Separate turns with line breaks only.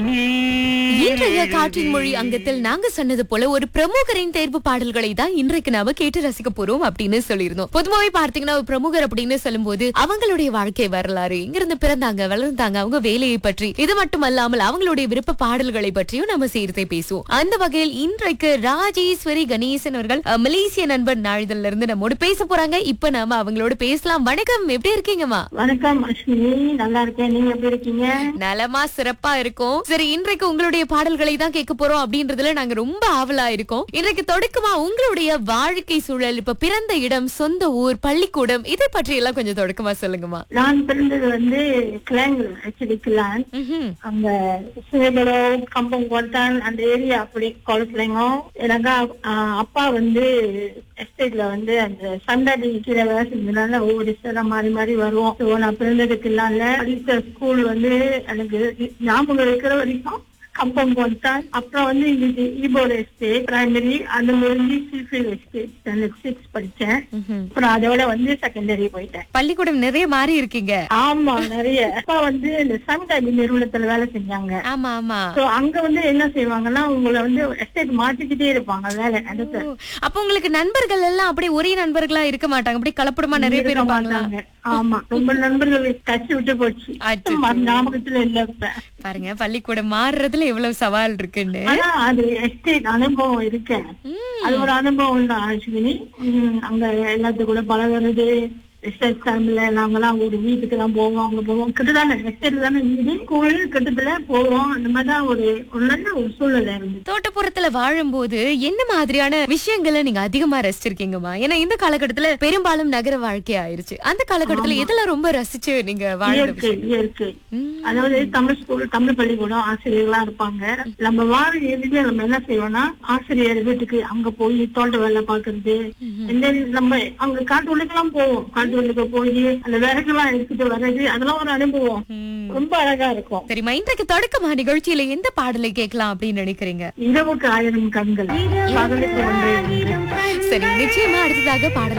இன்றைய காற்றின் மொழி அங்கத்தில் நாங்க சொன்னது போல ஒரு பிரமுகரின் தேர்வு பாடல்களை தான் இன்றைக்கு நாம கேட்டு ரசிக்க போறோம் அப்படின்னு சொல்லியிருந்தோம். பொதுவாவே பார்த்தீங்கன்னா ஒரு பிரமுகர் அப்படின்னு சொல்லும்போது அவங்களுடைய வாழ்க்கை வரலாறு, இங்கிருந்து பிறந்தாங்க வளர்ந்தாங்க, அவங்க வேலையை பற்றி, இது மட்டுமல்லாமல் அவங்களுடைய விருப்ப பாடல்களை பற்றியும் நம்ம சேர்த்தே பேசுவோம். அந்த வகையில் இன்றைக்கு ராஜேஸ்வரி கணேசன் அவர்கள் மலேசிய நண்பர் நாளிதழ்ல இருந்து நம்மோடு பேச போறாங்க. இப்ப நாம அவங்களோட பேசலாம். வணக்கம், எப்படி இருக்கீங்கம்மா?
வணக்கம் அஸ்வினி, நல்லா இருக்கேன். நீங்க எப்படி இருக்கீங்க?
நலமா, சிறப்பா இருக்கும். சரி, இன்றைக்கு உங்களுடைய பாடல்களை தான் கேட்க போறோம் அப்படின்றதுல நாங்க ரொம்ப ஆவலா இருக்கோம். இன்றைக்கு தொடக்கமா உங்களுடைய வாழ்க்கை சூழல், இப்ப பிறந்த இடம், சொந்த ஊர், பள்ளிக்கூடம், இதை பற்றி எல்லாம் கொஞ்சம் தொடக்கமா சொல்லுங்கம்மா.
நான் பிறந்தது வந்து கிளாங்கல், ஆக்சுவலி கிளான். அங்க சேபலம், கம்பம் கோட்டான் அந்த ஏரியா அப்படி குளத்துலங்க. எனக்கு அப்பா வந்து எஸ்டேட்ல வந்து அந்த சண்டாடி கீழே வேலை செஞ்சதுனால ஒவ்வொரு சில மாறி மாறி வருவோம். நான் பிறந்ததுக்கு இல்லாம படித்த ஸ்கூல் வந்து எனக்கு ஞாபகம் இருக்கிற வரைக்கும் கம்பம் கோட்டான். அப்புறம் வந்து இன்னைக்கு ஈபோர் எஸ்டேட் பிரைமரி, அந்த முடிஞ்சு சில்ஃபீல் எஸ்டேட் ஸ்டாண்டர்ட் 6 படிச்சேன். அப்புறம் அதோட வந்து செகண்டரி போயிட்டேன்.
பள்ளிக்கூடம் நிறைய மாறி இருக்கீங்க.
ஆமா, நிறைய. அப்பா வந்து இந்த சன்டைம் நிறுவனத்துல வேலை செஞ்சாங்க.
ஆமா ஆமா.
அங்க வந்து என்ன செய்வாங்கன்னா உங்களை வந்து எஸ்டேட் மாத்திக்கிட்டே இருப்பாங்க வேலை அடுத்து.
அப்ப உங்களுக்கு நண்பர்கள் எல்லாம் அப்படியே ஒரே நண்பர்களா இருக்க மாட்டாங்க, அப்படியே கலப்படமா நிறைய பேர் இருப்பாங்களா?
ஆமா, ரொம்ப நண்பர்கள் கட்சி விட்டு போச்சு. ஞாபகத்துல இல்ல இப்ப.
பாருங்க, பள்ளிக்கூடம் மாறுறதுல எவ்வளவு சவால் இருக்குன்னு.
ஆனா அது எஸ்டேட் அனுபவம் இருக்கேன். அது ஒரு அனுபவம் தான் அஸ்வினி. அங்க எல்லாத்து கூட பழகிறது. நாங்கெல்லாம் ஒரு வீட்டுக்கு தான் போவோம், அங்க போவோம். கிட்டதான எஸ்டேட்ல தானே வீடு, கோயில் கிட்டத்துல போவோம். அந்த மாதிரிதான் ஒரு நல்ல ஒரு சூழ்நிலை இருந்து.
தோட்டப்புறத்துல வாழும்போது என்ன மாதிரியான விஷயங்களை நீங்க அதிகமா ரசிச்சிருக்கீங்கம்மா? ஏன்னா இந்த காலகட்டத்துல பெரும்பாலும் நகர வாழ்க்கை ஆயிருச்சு. அந்த காலகட்டத்துல இதெல்லாம் ரொம்ப ரசிச்சு நீங்க வாழ்க்கை?
இயற்கை, அதாவது தமிழ் ஸ்கூல், தமிழ் பள்ளிக்கூடம், ஆசிரியர்களா இருப்பாங்க. நம்ம வார இறுதியில நம்ம என்ன செய்வோம்னா ஆசிரியர் வீட்டுக்கு அங்க போய் தோட்ட வேலை பாக்குறது. நம்ம அங்க காட்டுக்குள்ளுக்கெல்லாம் போவோம். காட்டுக்குள்ளுக்கு போய் அந்த விறகுலாம் எடுத்துட்டு வர்றது, அதெல்லாம் ஒரு அனுபவம். ரொம்ப அழகா இருக்கும்.
சரிம்மா, இன்றைக்கு தொடக்கமா நிகழ்ச்சியில எந்த பாடலை கேட்கலாம் அப்படின்னு நினைக்கிறீங்க?
இரவுக்கு 1000 கண்கள்.
சரி, நிச்சயமா அடுத்ததாக பாடலை